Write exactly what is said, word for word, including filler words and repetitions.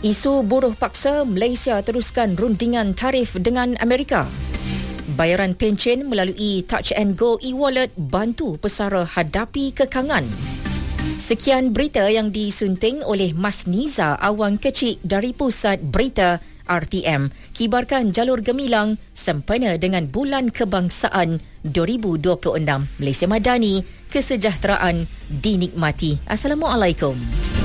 Isu buruh paksa, Malaysia teruskan rundingan tarif dengan Amerika. Bayaran pencen melalui Touch and Go e-wallet bantu pesara hadapi kekangan. Sekian berita yang disunting oleh Mas Niza Awang Kecik dari Pusat Berita R T M. Kibarkan jalur gemilang sempena dengan Bulan Kebangsaan dua ribu dua puluh enam. Malaysia Madani, kesejahteraan dinikmati. Assalamualaikum.